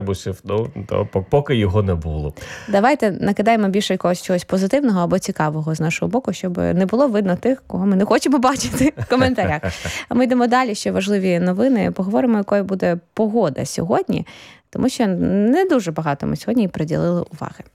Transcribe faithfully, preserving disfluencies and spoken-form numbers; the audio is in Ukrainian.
Бусів, ну, то поки його не було. Давайте накидаємо більше якогось чогось позитивного або цікавого з нашого боку, щоб не було видно тих, кого ми не хочемо бачити в коментарях. А ми йдемо далі, ще важливі новини. Поговоримо, якою буде погода сьогодні, тому що не дуже багато ми сьогодні приділили уваги.